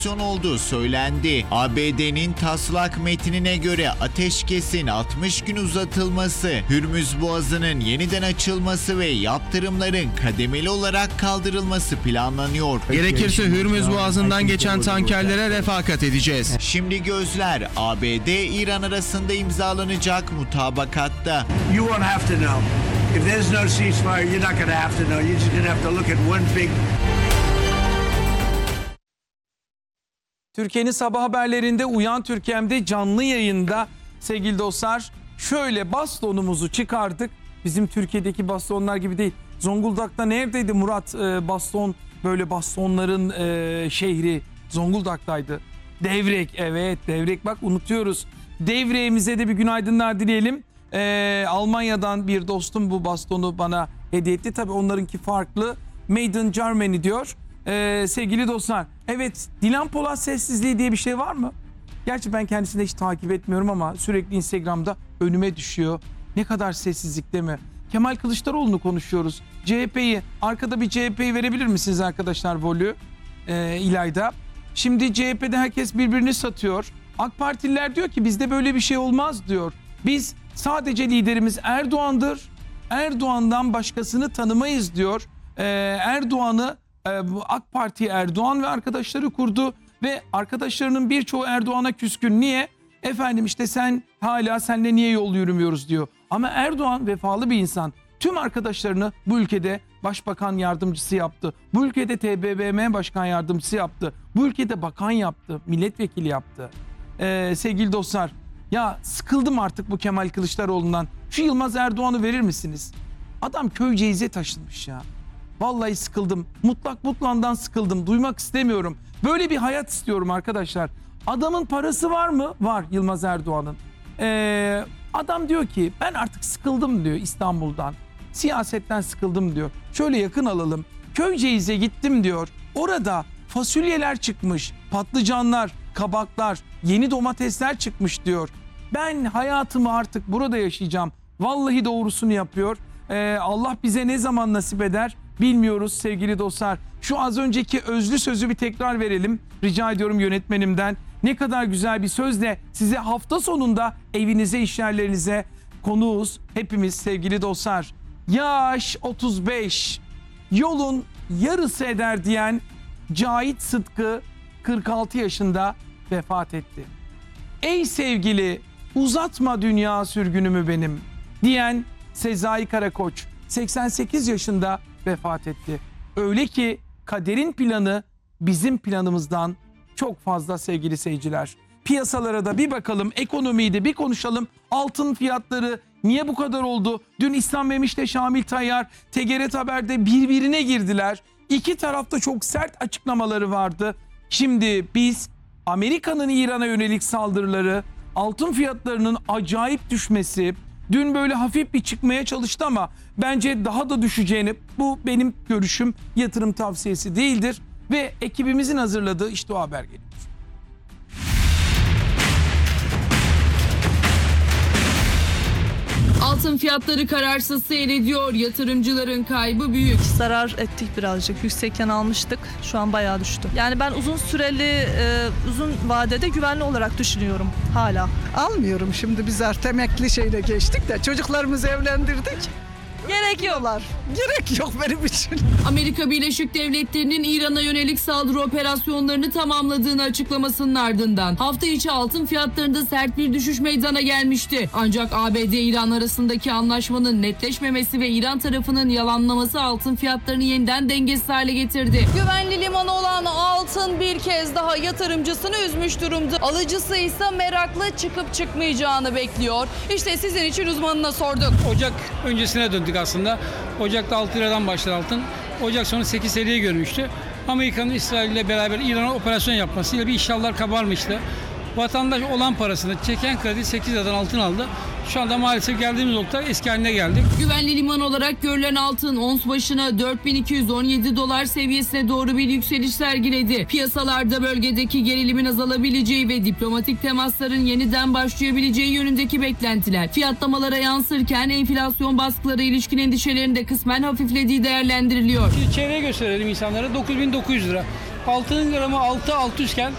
olduğu söylendi. ABD'nin taslak metnine göre ateşkesin 60 gün uzatılması, Hürmüz Boğazı'nın yeniden açılması ve yaptırımların kademeli olarak kaldırılması planlanıyor. Gerekirse Hürmüz Boğazı'ndan geçen tankerlere refakat edeceğiz. Şimdi gözler ABD-İran arasında imzalanacak mutabakatta. You won't have to know. If there's no ceasefire, you're not going to have to know. You're just going to have to look at one big... Türkiye'nin sabah haberlerinde Uyan Türkiye'mde canlı yayında sevgili dostlar şöyle bastonumuzu çıkardık. Bizim Türkiye'deki bastonlar gibi değil. Zonguldak'ta neredeydi Murat baston, böyle bastonların şehri Zonguldak'taydı. Devrek, evet Devrek, bak unutuyoruz. Devreğimize de bir günaydınlar dileyelim. Almanya'dan bir dostum bu bastonu bana hediye etti. Tabii onlarınki farklı. Made in Germany diyor. Sevgili dostlar, evet, Dilan Polat sessizliği diye bir şey var mı? Gerçi ben kendisini hiç takip etmiyorum ama sürekli Instagram'da önüme düşüyor. Ne kadar sessizlik değil mi? Kemal Kılıçdaroğlu'nu konuşuyoruz. CHP'yi, arkada bir CHP'yi verebilir misiniz arkadaşlar volü? İlayda. Şimdi CHP'de herkes birbirini satıyor. AK Partililer diyor ki bizde böyle bir şey olmaz diyor. Biz sadece liderimiz Erdoğan'dır. Erdoğan'dan başkasını tanımayız diyor. Erdoğan'ı AK Parti Erdoğan ve arkadaşları kurdu ve arkadaşlarının birçoğu Erdoğan'a küskün. Niye? Efendim işte sen hala seninle niye yol yürümüyoruz diyor. Ama Erdoğan vefalı bir insan. Tüm arkadaşlarını bu ülkede başbakan yardımcısı yaptı. Bu ülkede TBMM başkan yardımcısı yaptı. Bu ülkede bakan yaptı, milletvekili yaptı. Sevgili dostlar, ya sıkıldım artık bu Kemal Kılıçdaroğlu'ndan. Şu Yılmaz Erdoğan'ı verir misiniz? Adam Köyceğiz'e taşınmış ya. Vallahi sıkıldım. Mutlak Mutlan'dan sıkıldım. Duymak istemiyorum. Böyle bir hayat istiyorum arkadaşlar. Adamın parası var mı? Var, Yılmaz Erdoğan'ın. Adam diyor ki ben artık sıkıldım diyor İstanbul'dan. Siyasetten sıkıldım diyor. Şöyle yakın alalım. Köyceğiz'e gittim diyor. Orada fasulyeler çıkmış, patlıcanlar, kabaklar, yeni domatesler çıkmış diyor. Ben hayatımı artık burada yaşayacağım. Vallahi doğrusunu yapıyor. Allah bize ne zaman nasip eder bilmiyoruz sevgili dostlar. Şu az önceki özlü sözü bir tekrar verelim. Rica ediyorum yönetmenimden. Ne kadar güzel bir sözle size hafta sonunda evinize, işyerlerinize konuğuz. Hepimiz sevgili dostlar. Yaş 35, yolun yarısı eder diyen Cahit Sıtkı 46 yaşında vefat etti. Ey sevgili uzatma dünya sürgünümü benim diyen Sezai Karakoç 88 yaşında vefat etti. Öyle ki kaderin planı bizim planımızdan çok fazla sevgili seyirciler. Piyasalara da bir bakalım, ekonomiyi de bir konuşalım. Altın fiyatları niye bu kadar oldu? Dün İslam Memiş'te Şamil Tayyar, TGRT Haber'de birbirine girdiler. İki tarafta çok sert açıklamaları vardı. Şimdi biz Amerika'nın İran'a yönelik saldırıları, altın fiyatlarının acayip düşmesi, dün böyle hafif bir çıkmaya çalıştı ama bence daha da düşeceğini, bu benim görüşüm, yatırım tavsiyesi değildir. Ve ekibimizin hazırladığı işte o haber geliyor. Altın fiyatları kararsız seyrediyor. Yatırımcıların kaybı büyük. Zarar ettik birazcık. Yüksekken almıştık. Şu an bayağı düştü. Yani ben uzun süreli, uzun vadede güvenli olarak düşünüyorum hala. Almıyorum şimdi, biz artık emekli şeyle geçtik de çocuklarımızı evlendirdik. Gerek yok. Gerek yok benim için. Amerika Birleşik Devletleri'nin İran'a yönelik saldırı operasyonlarını tamamladığını açıklamasının ardından hafta içi altın fiyatlarında sert bir düşüş meydana gelmişti. Ancak ABD-İran arasındaki anlaşmanın netleşmemesi ve İran tarafının yalanlaması altın fiyatlarını yeniden dengesiz hale getirdi. Güvenli limanı olan altın bir kez daha yatırımcısını üzmüş durumda. Alıcısı ise meraklı çıkıp çıkmayacağını bekliyor. İşte sizin için uzmanına sorduk. Ocak öncesine döndük aslında. Ocak'ta 6 liradan başladı altın. Ocak sonu 8 TL'ye görmüştü. Amerika'nın İsrail ile beraber İran'a operasyon yapmasıyla bir iştahlar kabarmıştı. Vatandaş olan parasını çeken kredi 8 liradan altın aldı. Şu anda maalesef geldiğimiz nokta eski haline geldik. Güvenli liman olarak görülen altın ons başına 4217 dolar seviyesine doğru bir yükseliş sergiledi. Piyasalarda bölgedeki gerilimin azalabileceği ve diplomatik temasların yeniden başlayabileceği yönündeki beklentiler fiyatlamalara yansırken enflasyon baskıları ilişkin endişelerin de kısmen hafiflediği değerlendiriliyor. Şimdi çevreye gösterelim insanlara, 9900 lira. Altının gramı 6.600 iken